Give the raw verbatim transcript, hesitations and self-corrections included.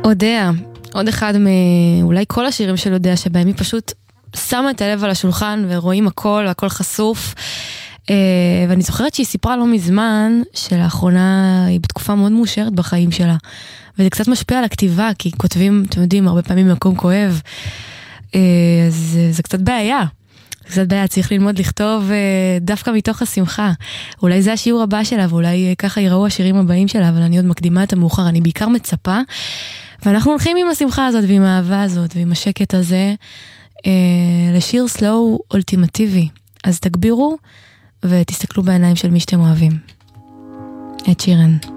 אודיה, עוד אחד מאולי כל השירים של אודיה, שבהם היא פשוט שמה את הלב על השולחן ורואים הכל, הכל חשוף. ואני זוכרת שהיא סיפרה לא מזמן שלאחרונה היא בתקופה מאוד מאושרת בחיים שלה, וזה קצת משפיע על הכתיבה, כי כותבים, אתם יודעים, הרבה פעמים במקום כואב, אז זה קצת בעיה. קצת בעיה, צריך ללמוד לכתוב דווקא מתוך השמחה. אולי זה השיעור הבא שלה, ואולי ככה ייראו השירים הבאים שלה, אבל אני עוד מקדימה את המאוחר, אני בעיקר מצפה, ואנחנו הולכים עם השמחה הזאת, ועם האהבה הזאת, ועם השקט הזה, לשיר סלואו אולטימטיבי. אז תגבירו, ותסתכלו בעיניים של מי שאתם אוהבים. את שירן.